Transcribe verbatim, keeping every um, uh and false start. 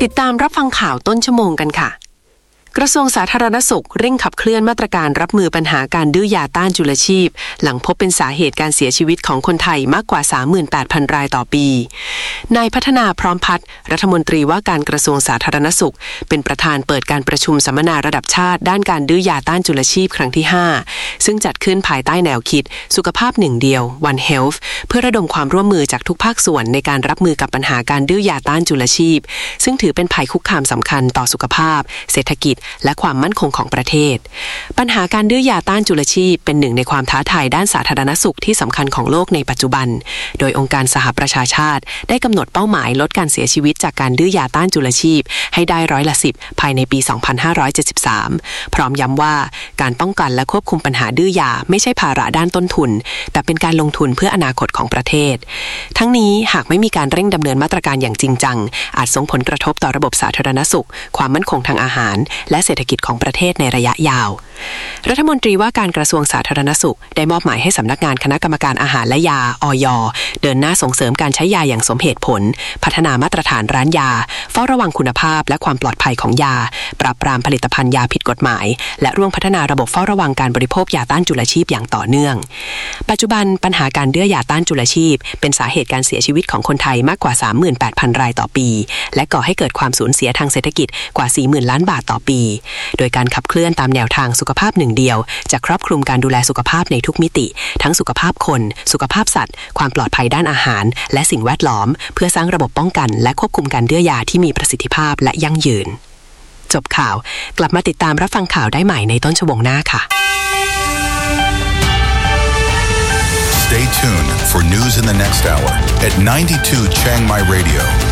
ติดตามรับฟังข่าวต้นชั่วโมงกันค่ะกระทรวงสาธารณสุขเร่งขับเคลื่อนมาตรการรับมือปัญหาการดื้อยาต้านจุลชีพหลังพบเป็นสาเหตุการเสียชีวิตของคนไทยมากกว่า สามหมื่นแปดพัน รายต่อปีนายพัฒนาพร้อมพัฒน์รัฐมนตรีว่าการกระทรวงสาธารณสุขเป็นประธานเปิดการประชุมสัมมนาระดับชาติด้านการดื้อยาต้านจุลชีพครั้งที่ห้าซึ่งจัดขึ้นภายใต้แนวคิดสุขภาพหนึ่งเดียว One Health เพื่อระดมความร่วมมือจากทุกภาคส่วนในการรับมือกับปัญหาการดื้อยาต้านจุลชีพซึ่งถือเป็นภัยคุกคามสำคัญต่อสุขภาพเศรษฐกิจและความมั่นคงของประเทศปัญหาการดื้อยาต้านจุลชีพเป็นหนึ่งในความท้าทายด้านสาธารณสุขที่สำคัญของโลกในปัจจุบันโดยองค์การสหประชาชาติได้กำหนดเป้าหมายลดการเสียชีวิตจากการดื้อยาต้านจุลชีพให้ได้ร้อยละสิบภายในปี สองพันห้าร้อยเจ็ดสิบสาม พร้อมย้ำว่าการป้องกันและควบคุมปัญหาดื้อยาไม่ใช่ภาระด้านต้นทุนแต่เป็นการลงทุนเพื่ออนาคตของประเทศทั้งนี้หากไม่มีการเร่งดำเนินมาตรการอย่างจริงจังอาจส่งผลกระทบต่อระบบสาธารณสุขความมั่นคงทางอาหารและเศรษฐกิจของประเทศในระยะยาวรัฐมนตรีว่าการกระทรวงสาธารณสุขได้มอบหมายให้สำนักงานคณะกรรมการอาหารและยา อย. เดินหน้าส่งเสริมการใช้ยาอย่างสมเหตุผลพัฒนามาตรฐานร้านยาเฝ้าระวังคุณภาพและความปลอดภัยของยาปราบปรามผลิตภัณฑ์ยาผิดกฎหมายและร่วมพัฒนาระบบเฝ้าระวังการบริโภคยาต้านจุลชีพอย่างต่อเนื่องปัจจุบันปัญหาการดื้อยาต้านจุลชีพเป็นสาเหตุการเสียชีวิตของคนไทยมากกว่า สามหมื่นแปดพัน รายต่อปีและก่อให้เกิดความสูญเสียทางเศรษฐกิจกว่า สี่หมื่น ล้านบาทต่อปีโดยการขับเคลื่อนตามแนวทางสุขภาพหนึ่งเดียวจะครอบคลุมการดูแลสุขภาพในทุกมิติทั้งสุขภาพคนสุขภาพสัตว์ความปลอดภัยด้านอาหารและสิ่งแวดล้อมเพื่อสร้างระบบป้องกันและควบคุมการดื้อยาที่มีประสิทธิภาพและยั่งยืนจบข่าวกลับมาติดตามรับฟังข่าวได้ใหม่ในต้นชั่วโมงหน้าค่ะ Stay tuned for news in the next hour at ninety-two Chiang Mai Radio